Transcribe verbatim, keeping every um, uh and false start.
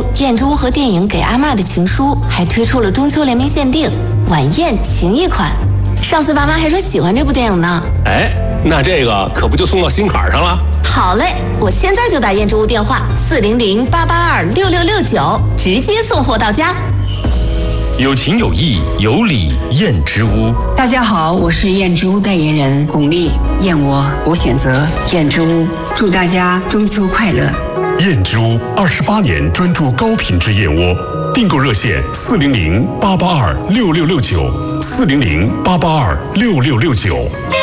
燕之屋和电影《给阿嬷的情书》还推出了中秋联名限定晚宴情谊款。上次爸妈还说喜欢这部电影呢。 哎，那这个可不就送到心坎上了？ 好嘞，我现在就打燕之屋电话四零零八八二六六六九，直接送货到家。 有情有义有礼燕之屋。 大家好，我是燕之屋代言人巩俐，燕窝我选择燕之屋，祝大家中秋快乐。 燕之屋二十八年专注高品质燕窝，订购热线四零零八八二六六六九，四零零八八二六六六九。